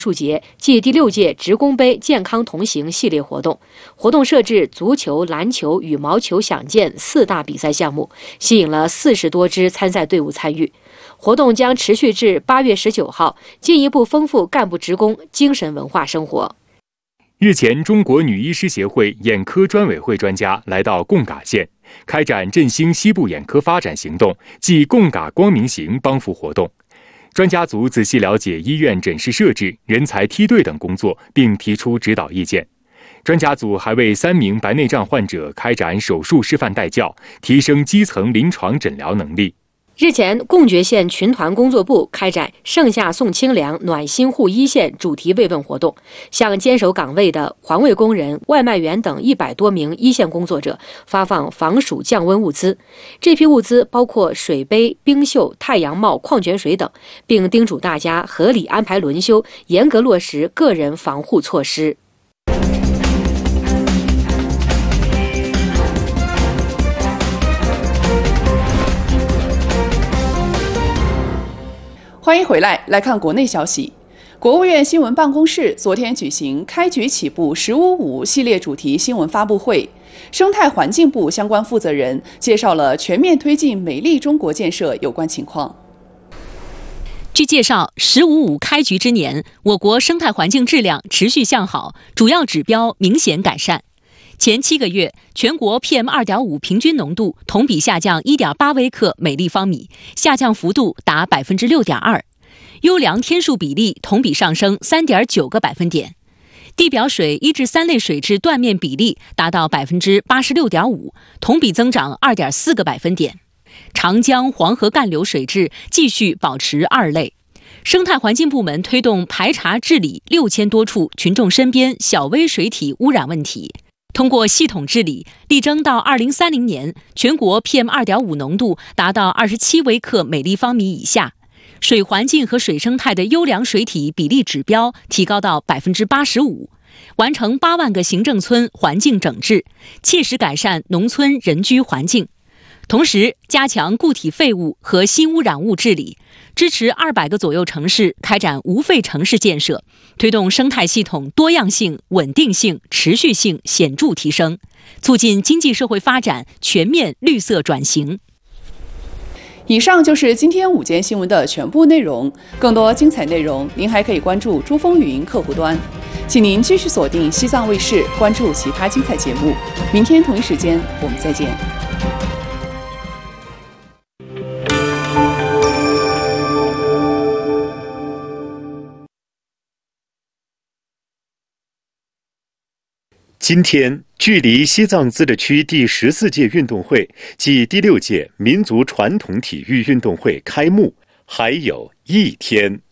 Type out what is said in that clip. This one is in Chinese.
术节暨第6届职工杯健康同行系列活动，活动设置足球、篮球、羽毛球、响箭4大比赛项目，吸引了40多支参赛队伍参与。活动将持续至8月19号，进一步丰富干部职工精神文化生活。 日前，中国女医师协会眼科专委会专家来到贡嘎县，开展振兴西部眼科发展行动暨贡嘎光明行帮扶活动。专家组仔细了解医院诊室设置、人才梯队等工作，并提出指导意见。专家组还为3名白内障患者开展手术示范带教，提升基层临床诊疗能力。 日前，贡觉县群团工作部开展盛夏送清凉、暖心护一线主题慰问活动，向坚守岗位的环卫工人、外卖员等100多名一线工作者发放防暑降温物资。这批物资包括水杯、冰袖、太阳帽、矿泉水等，并叮嘱大家合理安排轮休，严格落实个人防护措施。 欢迎回来，来看国内消息。国务院新闻办公室昨天举行开局起步“15.5”系列主题新闻发布会，生态环境部相关负责人介绍了全面推进美丽中国建设有关情况。 据介绍，“15.5”开局之年，我国生态环境质量持续向好，主要指标明显改善。前7个月，全国 PM2.5 平均浓度同比下降 1.8 微克每立方米，下降幅度达 6.2%， 优良天数比例同比上升 3.9个百分点，地表水1至3类水质断面比例达到 86.5%， 同比增长 2.4个百分点。长江、黄河干流水质继续保持2类。生态环境部门推动排查治理6000多处群众身边小微水体污染问题。通过系统治理，力争到2030年，全国 PM2.5 浓度达到27微克每立方米以下，水环境和水生态的优良水体比例指标提高到 85%， 完成8万个行政村环境整治，切实改善农村人居环境。同时，加强固体废物和新污染物治理，支持200个左右城市开展无废城市建设，推动生态系统多样性、稳定性、持续性显著提升，促进经济社会发展全面绿色转型。 以上就是今天午间新闻的全部内容，更多精彩内容您还可以关注珠峰语音客户端。请您继续锁定西藏卫视，关注其他精彩节目。明天同一时间我们再见。 今天距离西藏自治区第14届运动会暨第6届民族传统体育运动会开幕还有1天。